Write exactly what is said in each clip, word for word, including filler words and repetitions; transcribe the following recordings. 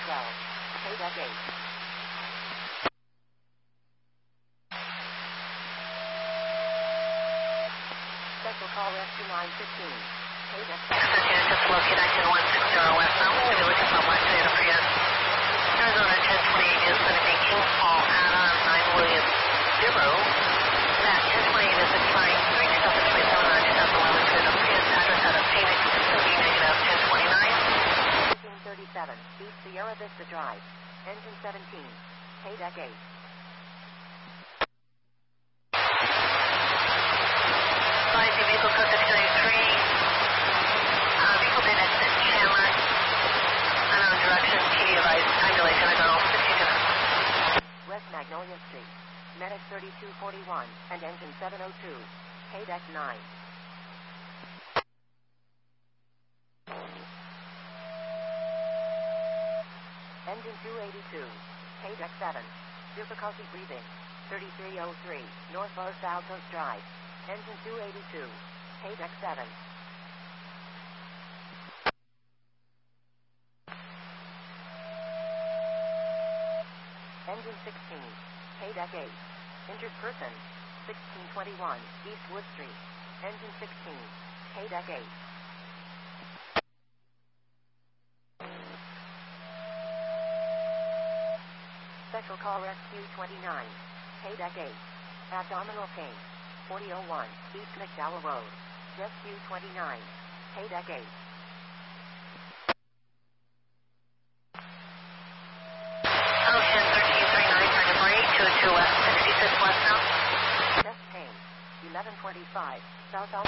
twelve. Pay deck eight. Special call rescue nine fifteen. Pay deck seven. Just low connection one six zero west now. We'll be looking for West Santa Fe. Arizona ten twenty-eight is going to be King Paul Adam nine Williams zero. That ten twenty-eight is declining three two thousand twenty-seven on two thousand eleven to the Prius address out of Phoenix, Mississippi negative ten twenty-nine. fifteen thirty-seven. East Sierra Vista Drive. Engine seventeen. Pay deck eight. Advising vehicle code six ninety-three. Uh, vehicle did exit Chandler. Unknown direction. T D advised. Tabulation. I got sixty-two. West Magnolia Street. Medic thirty-two forty-one and engine seven oh two. Pay deck nine. Engine two eighty-two. Pay deck seven. Difficulty breathing. thirty-three oh three. North Los Altos Drive. Engine two eighty-two. Pay deck seven. Engine sixteen. Pay deck eight. Injured person. sixteen twenty-one. East Wood Street. Engine sixteen. Pay deck eight. Special call rescue twenty-nine. Pay deck eight. Abdominal pain. forty oh one. East McDowell Road. Rescue twenty-nine. Pay deck eight. Ocean thirteen thirty-nine, target break, two two west, sixty-six west now. Chest pain. eleven twenty-five. South Alpha.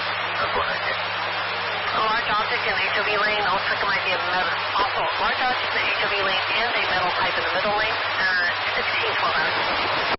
A large object in the H O V lane, also might be a metal. Also, large object in the H O V lane and a metal pipe in the middle lane, uh, sixteen twelve hours.